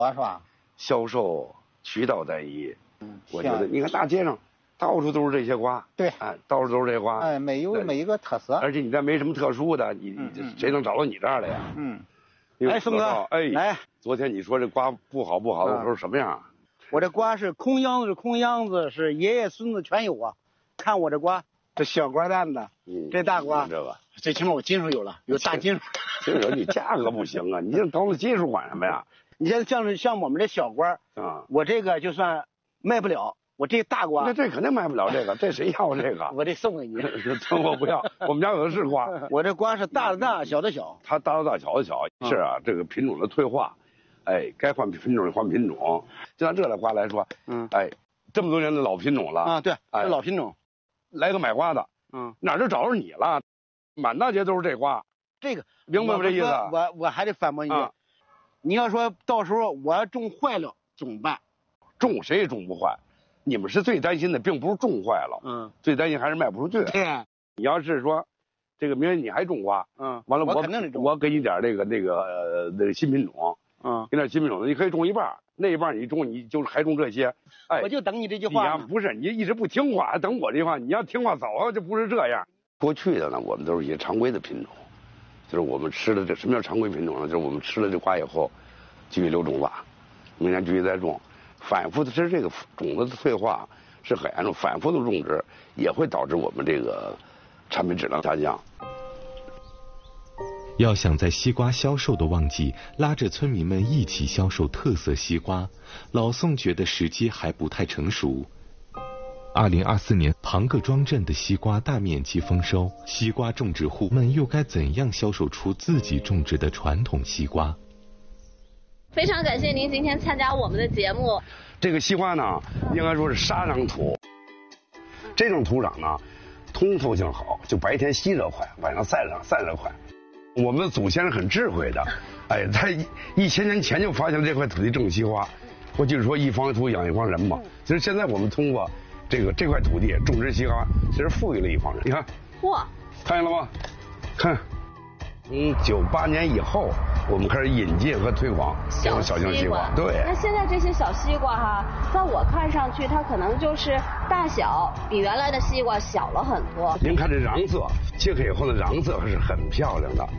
是吧？ 销售渠道单一。我觉得像你看大街上到处都是这些瓜， 对， 哎，到处都是这些瓜， 哎，每一个特色。 而且你这没什么特殊的，你谁能找到你这儿来呀？ 哎，宋哥， 哎， 来， 昨天你说这瓜不好的，我说什么样？ 我这瓜是空秧子，是爷爷孙子全有啊。看我这瓜，这小瓜蛋子，这大瓜， 这个最起码我金属有了，有大金属。 这说你价格不行啊，你这搞那金属管什么呀？ 你像我们这小瓜啊， 我这个就算卖不了，我这大瓜， 这肯定卖不了这个，这谁要这个？ 我这送给你。 我不要，我们家有的是瓜。 我这瓜是大的大，小的小。 它大的大，小的小。是啊，这个品种的退化，哎，该换品种换品种。就拿这类瓜来说，哎，这么多年的老品种了啊，对，这老品种。 来个买瓜的，哪儿就找着你了，满大街都是这瓜。 这个明白不这意思？ 我还得反驳你，你要说到时候我要种坏了怎么办？ 种谁也种不坏，你们是最担心的，并不是种坏了，最担心还是卖不出去。 对， 你要是说这个明天你还种瓜，完了我给你点那个新品种，给点新品种，你可以种一半，那一半你种你就是还种这些，哎， 我就等你这句话。 不是你一直不听话，等我这句话，你要听话早就不是这样。过去的呢，我们都是一些常规的品种，就是我们吃的这什么叫常规品种呢？就是我们吃了这瓜以后，继续留种子，明年继续再种，反复的吃这个种子的退化是很严重，反复的种植也会导致我们这个产品质量下降。 要想在西瓜销售的旺季拉着村民们一起销售特色西瓜，老宋觉得时机还不太成熟。2024年庞各庄镇的西瓜大面积丰收，西瓜种植户们又该怎样销售出自己种植的传统西瓜？ 非常感谢您今天参加我们的节目。 这个西瓜呢，应该说是沙壤土，这种土壤呢，通透性好，就白天吸热快，晚上散热快。我们的祖先是很智慧的，哎，在1000年前就发现了这块土地种西瓜。过去说一方土养一方人嘛，其实现在我们通过这块土地种植西瓜，其实富裕了一方人。你看， 嚯， 看见了吗？看，从98年以后，我们开始引进和推广小型西瓜。对。 那现在这些小西瓜哈，在我看上去，它可能就是大小比原来的西瓜小了很多。 您看这瓤色，切开以后的瓤色还是很漂亮的。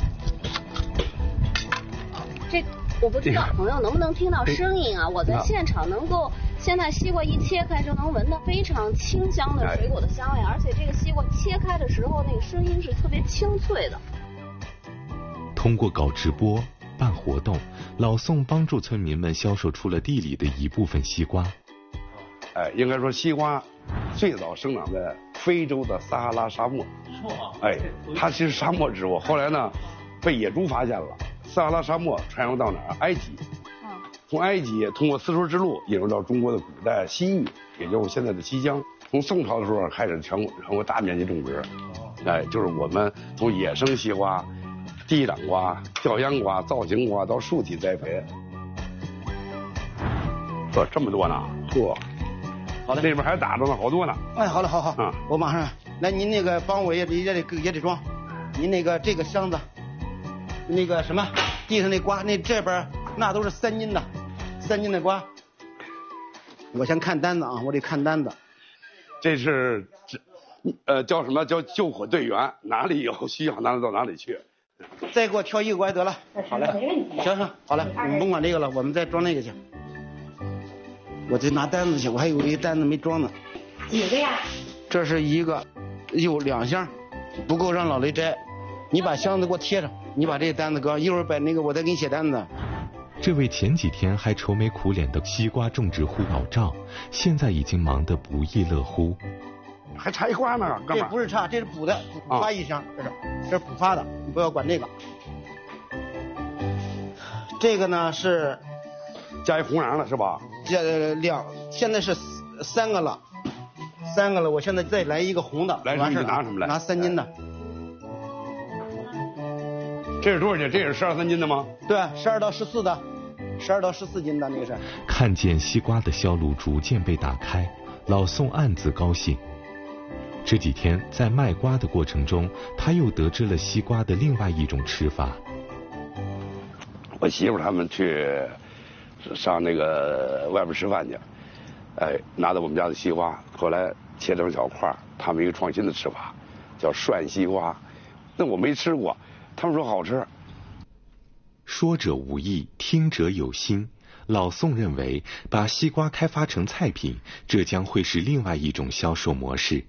这我不知道朋友能不能听到声音啊？我在现场能够。现在西瓜一切开就能闻到非常清香的水果的香味，而且这个西瓜切开的时候那个声音是特别清脆的。 通过搞直播、办活动，老宋帮助村民们销售出了地里的一部分西瓜。 哎，应该说西瓜最早生长在非洲的撒哈拉沙漠。哎，它其实沙漠植物，后来呢被野猪发现了，撒哈拉沙漠传入到哪儿？埃及。从埃及通过丝绸之路引入到中国的古代西域，也就是现在的西疆。从宋朝的时候开始全国大面积种植，哎，就是我们从野生西瓜、地长瓜、吊秧瓜、造型瓜到树体栽培，这么多呢，好的，那边还打着呢，好多呢。 哎，好了，好，我马上来。您那个帮我也得装，您那个这个箱子，那个什么地上那瓜，那这边那都是3斤的瓜。我先看单子啊，我得看单子。 这是叫什么？叫救火队员，哪里有需要哪里到哪里去。 再给我挑一个瓜得了。好嘞，行，好嘞，你们甭管这个了，我们再装那个去。我得拿单子去，我还有一个单子没装呢。 几个呀？ 这是一个，有2箱，不够让老雷摘。你把箱子给我贴上，你把这个单子搁，一会儿把那个我再给你写单子。 这位前几天还愁眉苦脸的西瓜种植户老赵，现在已经忙得不亦乐乎。 还差一瓜呢，干嘛？ 这不是差，这是补的，补发1箱，这是补发的，你不要管这个。这个呢是加一红瓤了是吧？ 现在是3个了，3个了，我现在再来一个红的， 来，你拿什么来？ 拿3斤的。 这是多少斤？这也是12、3斤的吗？ 对，12到14的，12到14斤的那个是。 看见西瓜的销路逐渐被打开，老宋暗自高兴。这几天在卖瓜的过程中，他又得知了西瓜的另外一种吃法。 我媳妇他们去上那个外边吃饭去，拿到我们家的西瓜，后来切成小块，他们一个创新的吃法，叫涮西瓜。那我没吃过，他们说好吃。 说者无意，听者有心。老宋认为，把西瓜开发成菜品，这将会是另外一种销售模式。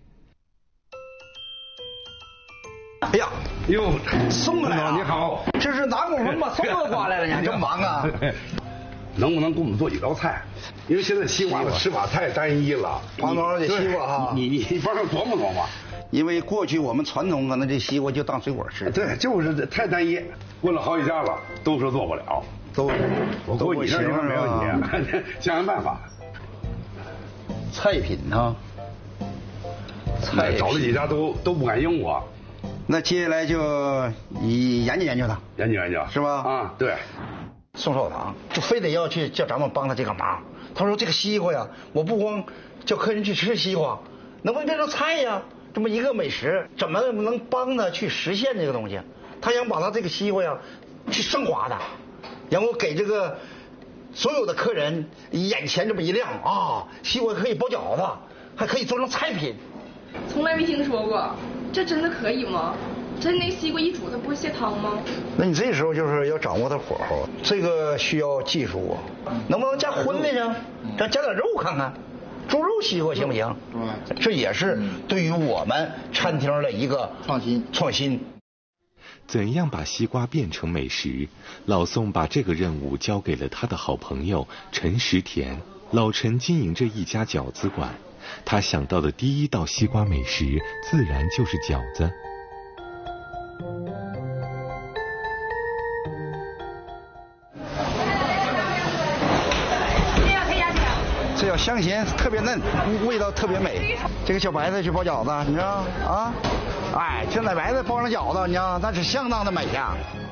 哎呀， 哟， 宋哥来了， 你好， 这是哪功夫把宋哥刮来了？你还这么忙啊？ 能不能给我们做几道菜？因为现在西瓜的吃法太单一了。 黄多少的西瓜哈？ 你帮着琢磨琢磨。 因为过去我们传统可能这西瓜就当水果吃。 对，就是太单一。问了好几家了，都说做不了。我估计你这地方没问题，想想办法。 菜品啊， 找了几家都不敢应我。 那接下来就你研究研究它， 研究研究是吧？ 啊，对。 宋少堂就非得要去叫咱们帮他这个忙。他说这个西瓜呀，我不光叫客人去吃西瓜，能不能变成菜呀？这么一个美食，怎么能帮他去实现这个东西？他想把他这个西瓜呀去升华的，然后给这个所有的客人眼前这么一亮啊，西瓜可以包饺子，还可以做成菜品。 从来没听说过，这真的可以吗？真那西瓜一煮它不会泄汤吗？ 那你这时候就是要掌握它火候，这个需要技术啊。能不能加荤的呢？咱加点肉看看，猪肉西瓜行不行？这也是对于我们餐厅的一个创新。 怎样把西瓜变成美食？老宋把这个任务交给了他的好朋友陈石田。老陈经营着一家饺子馆，他想到的第一道西瓜美食自然就是饺子。 这叫香咸，特别嫩，味道特别美。这个小白菜去包饺子，你知道啊？哎，这奶白菜包上饺子，你知道那是相当的美呀。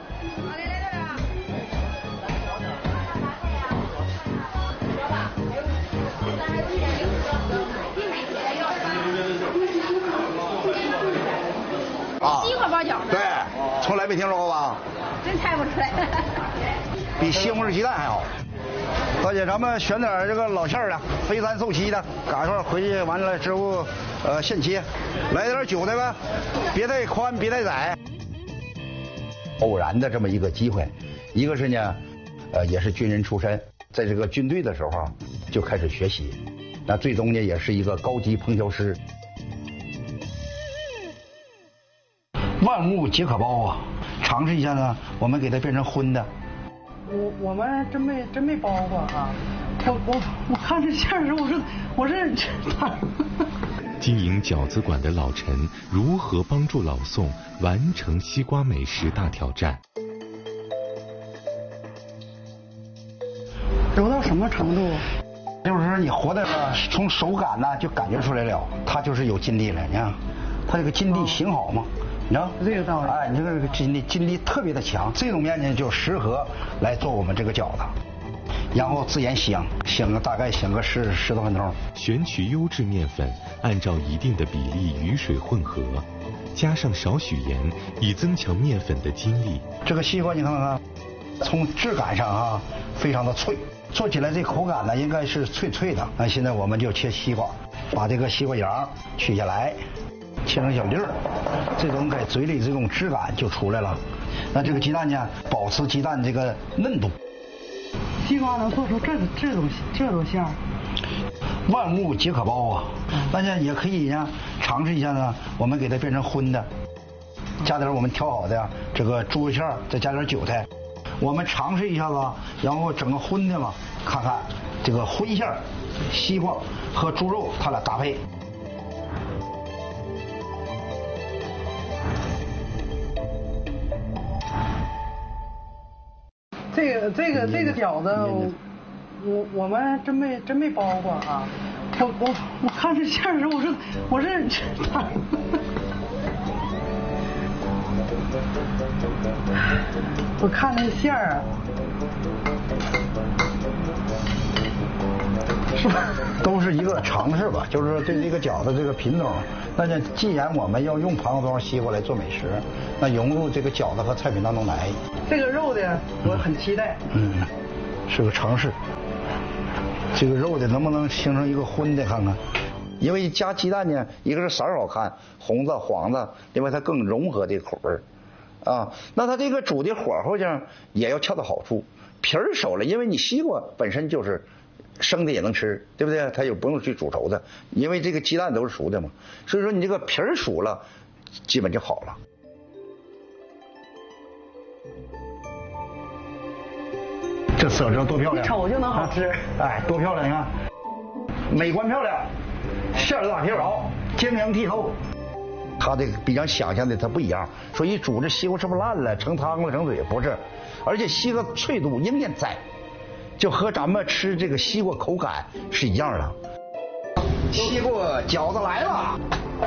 西瓜包饺子？ 对，从来没听说过吧？ 真猜不出来。 比西红柿鸡蛋还好。大姐，咱们选点这个老馅儿的，肥三瘦七的，嘎一块回去完了之后，现切。来点韭菜吧，别太宽，别太窄。偶然的这么一个机会，一个是呢，也是军人出身，在这个军队的时候就开始学习，那最终呢也是一个高级烹调师。万物皆可包啊，尝试一下呢，我们给它变成荤的。 我们真没包过啊！我看这馅儿时候，我是经营饺子馆的老陈如何帮助老宋完成西瓜美食大挑战？ 揉到什么程度？ 就是说你活的从手感呢就感觉出来了，它就是有筋力了。你看，它这个筋力行好嘛。你知道这个道理， 哎，你这个筋力特别的强，这种面呢就适合来做我们这个饺子，然后自然香个大概香个10多分钟。 选取优质面粉，按照一定的比例与水混合，加上少许盐，以增强面粉的筋力。 这个西瓜你看看，从质感上啊非常的脆，做起来这口感呢应该是脆脆的。那现在我们就切西瓜，把这个西瓜瓤取下来。切成小粒儿，这种在嘴里这种质感就出来了。那这个鸡蛋呢，保持鸡蛋这个嫩度。 西瓜能做出这种馅儿， 万物皆可包啊！大家也可以呢尝试一下呢，我们给它变成荤的，加点我们调好的这个猪肉馅儿，再加点韭菜，我们尝试一下子，然后整个荤的嘛，看看这个荤馅儿，西瓜和猪肉它俩搭配。 这个饺子，我们真没包过啊！我看这馅儿时候，我是我看那馅儿啊，是吧？ 都是一个尝试吧，就是说对这个饺子这个品种，那就既然我们要用胖庄西瓜来做美食，那融入这个饺子和菜品当中来。 这个肉的我很期待。 是个尝试。这个肉的能不能形成一个荤的看看？因为加鸡蛋呢，一个是色儿好看，红的、黄的，另外它更融合这个口味儿。啊，那它这个煮的火候上也要恰到好处，皮儿熟了，因为你西瓜本身就是生的也能吃，对不对？它也不用去煮熟的，因为这个鸡蛋都是熟的嘛，所以说你这个皮儿熟了，基本就好了。这色泽多漂亮！ 一瞅就能好吃。 哎，多漂亮！你看，美观漂亮，馅儿大皮薄，晶莹剔透。他这个比咱想象的它不一样，说一煮这西瓜是不是烂了、成汤了、成水？不是，而且西瓜脆度应该在，就和咱们吃这个西瓜口感是一样的。西瓜饺子来了。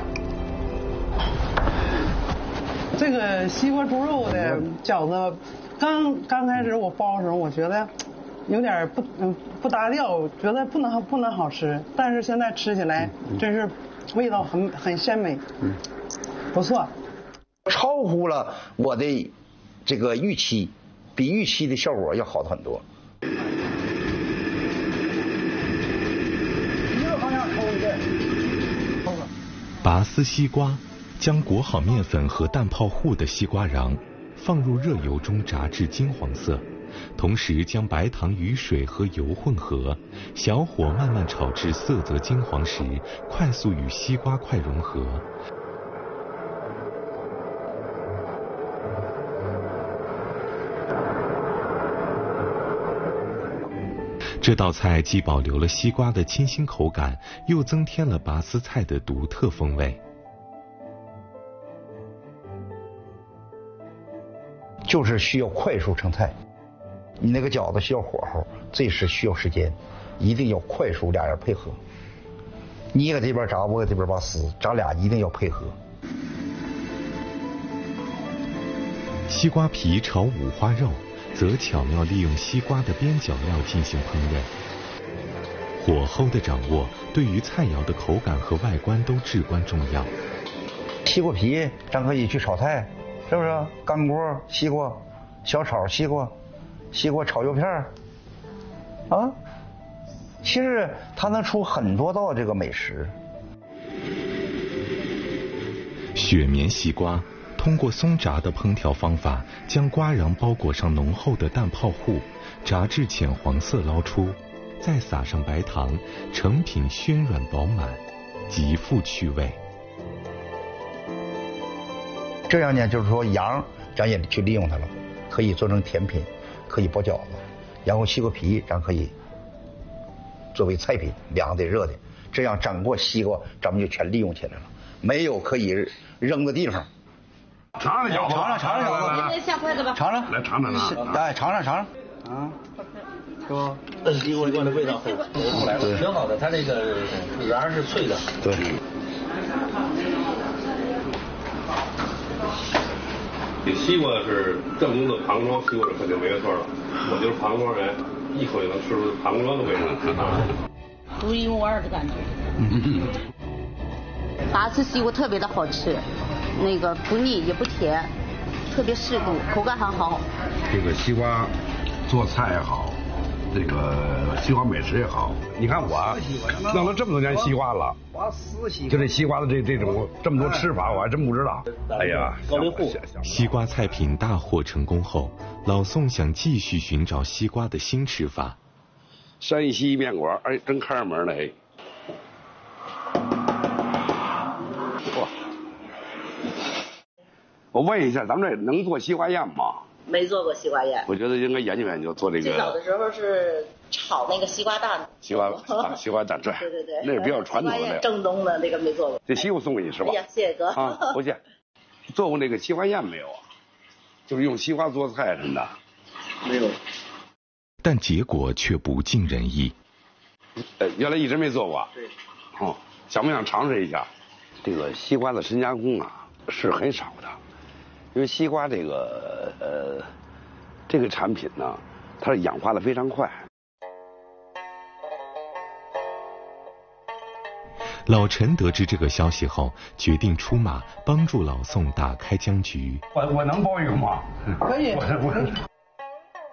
这个西瓜猪肉的饺子，刚开始我包的时候，我觉得有点不搭调，觉得不能好吃。但是现在吃起来真是味道很鲜美，不错， 超乎了我的这个预期，比预期的效果要好很多。一个方向抽一遍， 拔丝西瓜，将裹好面粉和蛋泡糊的西瓜瓤放入热油中炸至金黄色，同时将白糖与水和油混合，小火慢慢炒至色泽金黄时，快速与西瓜块融合。这道菜既保留了西瓜的清新口感，又增添了拔丝菜的独特风味。 就是需要快速成菜，你那个饺子需要火候，这是需要时间，一定要快速，俩人配合。你搁这边炸，我搁这边拔丝，咱俩一定要配合。 西瓜皮炒五花肉，则巧妙利用西瓜的边角料进行烹饪。火候的掌握对于菜肴的口感和外观都至关重要。 西瓜皮咱可以去炒菜，是不是？干锅西瓜，小炒西瓜，西瓜炒油片啊，其实它能出很多道这个美食。 雪绵西瓜通过松炸的烹调方法，将瓜瓤包裹上浓厚的蛋泡糊，炸至浅黄色捞出，再撒上白糖，成品暄软饱满，极富趣味。 这样呢，就是说瓤咱也去利用它了，可以做成甜品，可以包饺子，然后西瓜皮咱可以作为菜品，凉的热的，这样整个西瓜咱们就全利用起来了，没有可以扔的地方。 尝尝饺子， 尝饺子，下筷子吧， 尝尝， 来尝尝啊！ 哎，尝尝啊，是吧？ 西瓜的味道很出来了，挺好的，它这个瓤是脆的。 对。 这西瓜是正宗的庞庄西瓜，是肯定没错了。我就是庞庄人，一口就能吃出庞庄的味道。 独一无二的感觉。 拔丝西瓜特别的好吃，那个不腻也不甜，特别适度，口感很好。 这个西瓜做菜也好，这个西瓜美食也好，你看我弄了这么多年西瓜了，就这西瓜的这种这么多吃法，我还真不知道。哎呀， 西瓜菜品大获成功后，老宋想继续寻找西瓜的新吃法。 山西面馆，哎，真开上门了，哎。我问一下，咱们这能做西瓜宴吗？ 没做过西瓜宴。 我觉得应该研究研究做这个。 最早的时候是炒那个西瓜蛋。 西瓜蛋，对。 对对对。 那是比较传统的。 正宗的那个没做过。 这西瓜送给你是吧？ 哎呀，谢谢哥。 啊，不谢。做过那个西瓜宴没有啊？就是用西瓜做菜什么的。 没有。 但结果却不尽人意。 原来一直没做过。 对。 哦，想不想尝试一下？这个西瓜的深加工啊是很少的。因为西瓜这个产品呢，它是氧化的非常快。 老陈得知这个消息后，决定出马帮助老宋打开僵局。 我能包一个吗？ 可以。